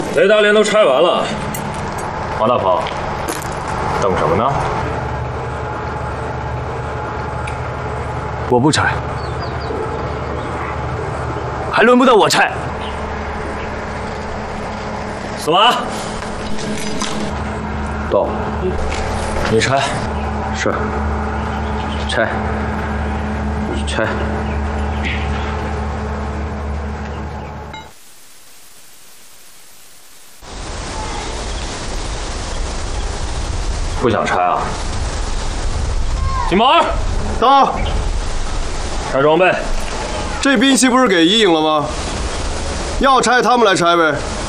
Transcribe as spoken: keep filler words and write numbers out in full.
雷达连都拆完了，王大炮，等什么呢？ 我不拆，还轮不到我拆。 司马， 到， 你拆。 是。拆。拆。 不想拆啊？金毛儿， 到。 拆装备。 这兵器不是给伊尹了吗？要拆他们来拆呗。